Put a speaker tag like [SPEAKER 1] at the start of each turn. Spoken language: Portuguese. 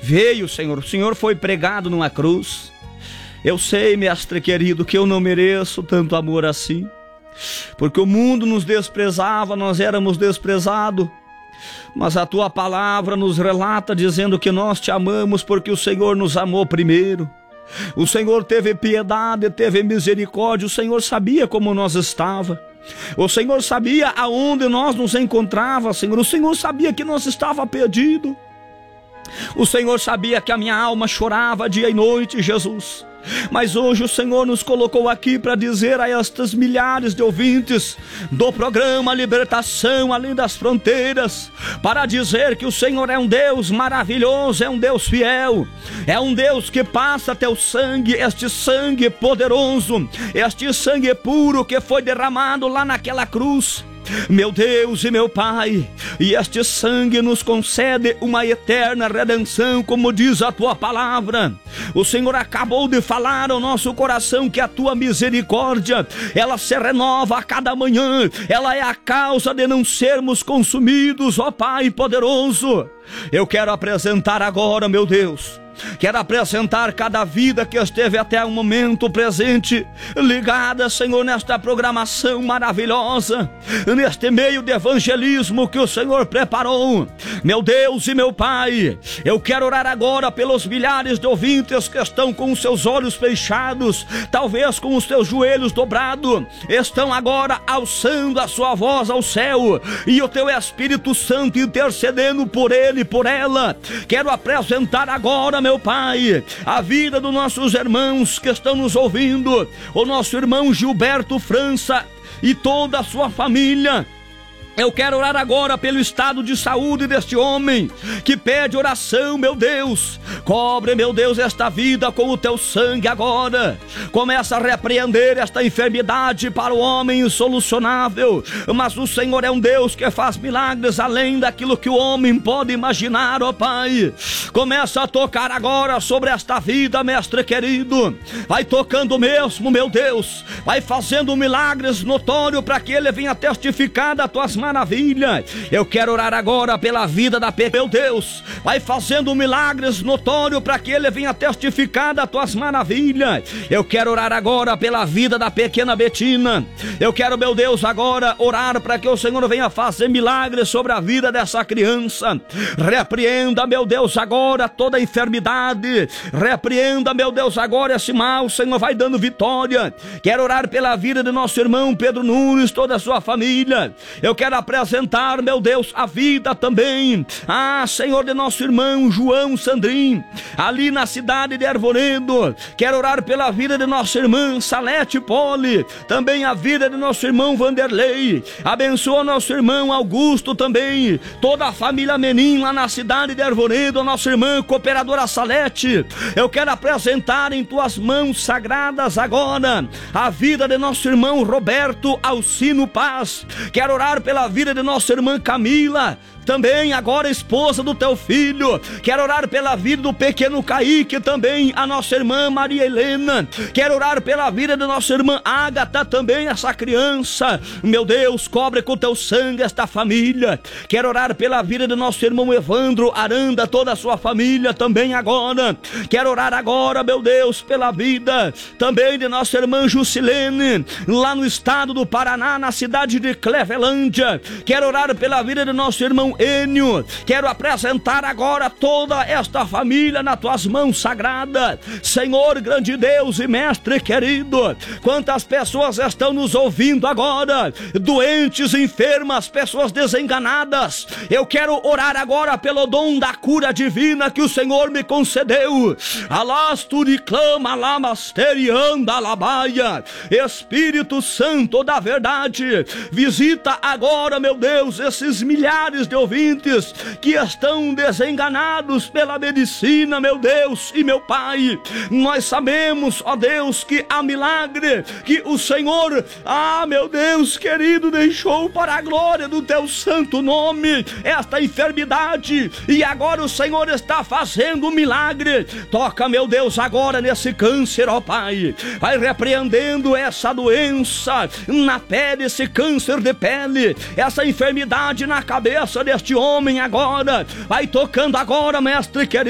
[SPEAKER 1] veio, Senhor. O Senhor foi pregado numa cruz. Eu sei, mestre querido, que eu não mereço tanto amor assim, porque o mundo nos desprezava, nós éramos desprezados. Mas a tua palavra nos relata dizendo que nós te amamos porque o Senhor nos amou primeiro. O Senhor teve piedade, teve misericórdia. O Senhor sabia como nós estava. O Senhor sabia aonde nós nos encontrava, Senhor. O Senhor sabia que nós estava perdido. O Senhor sabia que a minha alma chorava dia e noite, Jesus. Mas hoje o Senhor nos colocou aqui para dizer a estas milhares de ouvintes do programa Libertação Além das Fronteiras, para dizer que o Senhor é um Deus maravilhoso, é um Deus fiel, é um Deus que passa teu sangue, este sangue poderoso, este sangue puro que foi derramado lá naquela cruz. Meu Deus e meu Pai, e este sangue nos concede uma eterna redenção, como diz a tua palavra. O Senhor acabou de falar ao nosso coração que a tua misericórdia, ela se renova a cada manhã, ela é a causa de não sermos consumidos, ó Pai poderoso. Eu quero apresentar agora, meu Deus, quero apresentar cada vida que esteve até o momento presente, ligada, Senhor, nesta programação maravilhosa, neste meio de evangelismo que o Senhor preparou. Meu Deus e meu Pai, eu quero orar agora pelos milhares de ouvintes que estão com os seus olhos fechados, talvez com os seus joelhos dobrados, estão agora alçando a sua voz ao céu, e o teu Espírito Santo intercedendo por ele, por ela. Quero apresentar agora, meu Pai, a vida dos nossos irmãos que estão nos ouvindo, o nosso irmão Gilberto França e toda a sua família. Eu quero orar agora pelo estado de saúde deste homem que pede oração, meu Deus. Cobre, meu Deus, esta vida com o teu sangue agora. Começa a repreender esta enfermidade para o homem insolucionável. Mas o Senhor é um Deus que faz milagres além daquilo que o homem pode imaginar, ó Pai. Começa a tocar agora sobre esta vida, mestre querido. Vai tocando mesmo, meu Deus. Vai fazendo milagres notórios para que ele venha testificar das tuas maravilha. Eu quero orar agora pela vida da Pepe, meu Deus, vai fazendo milagres notórios para que ele venha testificar das tuas maravilhas. Eu quero orar agora pela vida da pequena Betina. Eu quero, meu Deus, agora orar para que o Senhor venha fazer milagres sobre a vida dessa criança. Repreenda, meu Deus, agora toda enfermidade. Repreenda, meu Deus, agora esse mal. O Senhor vai dando vitória. Quero orar pela vida de nosso irmão Pedro Nunes, toda a sua família. Eu quero apresentar, meu Deus, a vida também, Senhor, de nosso irmão João Sandrin, ali na cidade de Arvoredo. Quero orar pela vida de nossa irmã Salete Poli, também a vida de nosso irmão Vanderlei. Abençoa nosso irmão Augusto também, toda a família Menin lá na cidade de Arvoredo, a nossa irmã cooperadora Salete. Eu quero apresentar em tuas mãos sagradas agora a vida de nosso irmão Roberto Alcino Paz. Quero orar pela vida de nossa irmã Camila, também agora esposa do teu filho. Quero orar pela vida do pequeno Kaique, também a nossa irmã Maria Helena. Quero orar pela vida de nossa irmã Ágata, também essa criança. Meu Deus, cobre com teu sangue esta família. Quero orar pela vida de nosso irmão Evandro Aranda, toda a sua família também agora. Quero orar agora, meu Deus, pela vida também de nossa irmã Jusilene, lá no estado do Paraná, na cidade de Clevelândia. Quero orar pela vida de nosso irmão Enio. Quero apresentar agora toda esta família nas tuas mãos sagradas. Senhor, grande Deus e mestre querido, quantas pessoas estão nos ouvindo agora, doentes, enfermas, pessoas desenganadas. Eu quero orar agora pelo dom da cura divina que o Senhor me concedeu. Alasturi clama lamasterianda labaia. Espírito Santo da verdade, visita agora, meu Deus, esses milhares de ouvintes que estão desenganados pela medicina, meu Deus e meu Pai. Nós sabemos, ó Deus, que há milagre que o Senhor, meu Deus querido, deixou para a glória do teu santo nome esta enfermidade, e agora o Senhor está fazendo um milagre. Toca, meu Deus, agora nesse câncer, ó Pai. Vai repreendendo essa doença na pele, esse câncer de pele, essa enfermidade na cabeça deste homem agora. Vai tocando agora, mestre querido.